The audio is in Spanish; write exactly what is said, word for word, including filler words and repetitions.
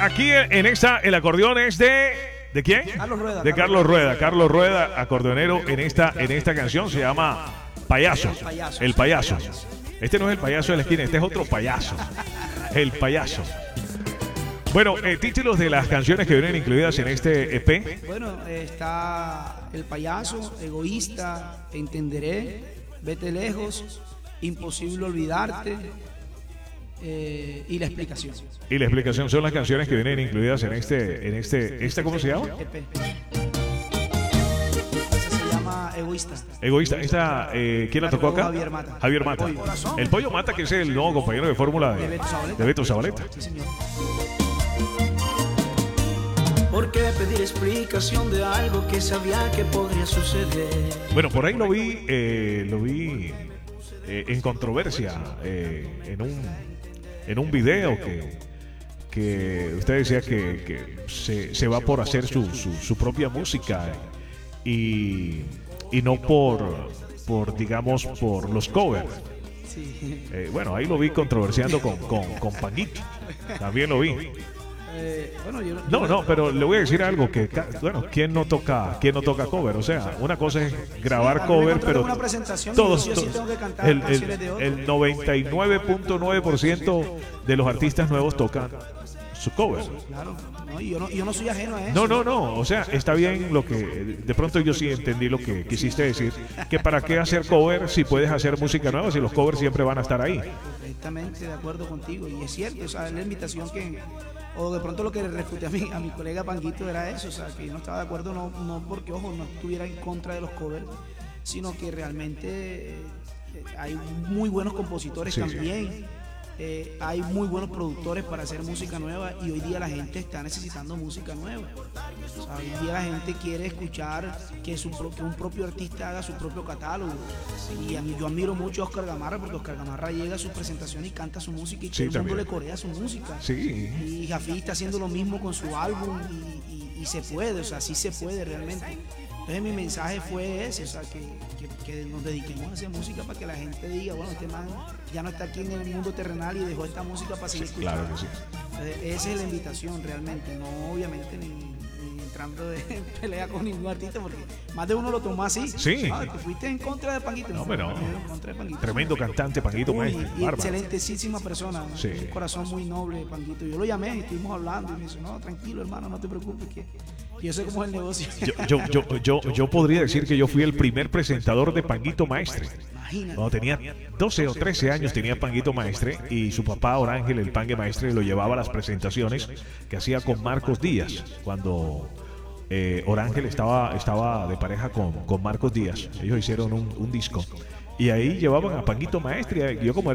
aquí en esta, el acordeón es de... ¿De quién? Carlos Rueda. De Carlos Rueda. Carlos Rueda, acordeonero en esta, en esta canción. Se llama Payaso. El payaso. El payaso. Este no es el payaso de la esquina, este es otro payaso. El payaso. Bueno, eh, títulos de las canciones que vienen incluidas en este E P. Bueno, eh, está El Payaso, Egoísta, Entenderé, Vete Lejos, Imposible Olvidarte eh, y La Explicación. Y la explicación son las canciones que vienen incluidas en este, en este, ¿esta cómo se llama? E P. Ese se llama Egoísta. Egoísta. Esta, eh, ¿quién la tocó acá? Javier Mata. Javier Mata. El Pollo. El Pollo Mata, que es el nuevo compañero de fórmula de, De Beto Zabaleta. de Beto Zabaleta. Sí, señor. ¿Por qué pedir explicación de algo que sabía que podría suceder? Bueno, por ahí lo vi, eh, lo vi eh, en controversia, eh, en un en un video que, que usted decía que, que se, se va por hacer su, su, su propia música y, y no por, por, digamos, por los covers. Sí. Eh, bueno, ahí lo vi controversiando con, con, con Panguito. También lo vi. Eh, bueno, yo, No, yo- no, pero le voy a decir algo que, ca- bueno, ¿quién no toca, quién no toca cover? O sea, una cosa es grabar A mí me cover, contratan pero una presentación y todos, yo sí todos- tengo que cantar el, canciones de el, otros. el noventa y nueve punto nueve por ciento de los artistas nuevos tocan su cover. Claro, no, y yo no, y yo no soy ajeno a eso. No, no, no, o sea, está bien lo que, de pronto yo sí entendí lo que quisiste decir, que para qué hacer cover si puedes hacer música nueva, si los covers siempre van a estar ahí. Perfectamente de acuerdo contigo. Y es cierto, o sea, la invitación que. O de pronto lo que le refuté a mi, a mi colega Panguito era eso, o sea, que yo no estaba de acuerdo, no, no porque, ojo, no estuviera en contra de los covers, sino que realmente eh, hay muy buenos compositores Sí, sí. también. Eh, hay muy buenos productores para hacer música nueva y hoy día la gente está necesitando música nueva. O sea, hoy día la gente quiere escuchar que, su, pro- que un propio artista haga su propio catálogo. Y a mí, yo admiro mucho a Oscar Gamarra porque Oscar Gamarra llega a su presentación y canta su música y Sí, todo el mundo también. le corea su música. Sí. Y Jafí está haciendo lo mismo con su álbum y, y- y se puede, o sea, sí se puede realmente. Entonces mi mensaje fue ese, o sea, que, que- que nos dediquemos a hacer música para que la gente diga, bueno, este man ya no está aquí en el mundo terrenal y dejó esta música para seguir escuchando. Claro que sí. Entonces, esa es la invitación realmente, no obviamente ni, ni entrando de pelea con ningún artista, porque más de uno lo tomó así. Sí. Ah, te fuiste en contra de Panguito. No, pero no. En contra de Panguito. Tremendo cantante, Panguito Uy, Maestro. y Bárbaro. excelentísima persona, ¿no? Sí. Un corazón muy noble, Panguito. Yo lo llamé y estuvimos hablando y me dice, no, tranquilo hermano, no te preocupes, que yo sé cómo es el negocio. Yo, yo, yo, yo, yo podría decir que yo fui el primer presentador de Panguito Maestre. Imagínate. Cuando tenía doce o trece años tenía Panguito Maestre y su papá Orángel, el Pangue Maestre, lo llevaba a las presentaciones que hacía con Marcos Díaz. Cuando eh, Orángel estaba, estaba de pareja con, con Marcos Díaz, ellos hicieron un, un disco. Y ahí llevaban a Panguito Maestre y yo como